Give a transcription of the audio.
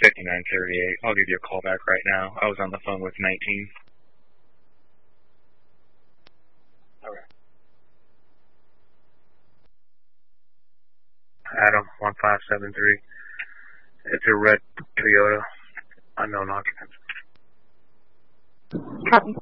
5938. I'll give you a call back right now. I was on the phone with 19. Okay. Adam, 1573. It's a red Toyota, unknown occupant. Copy.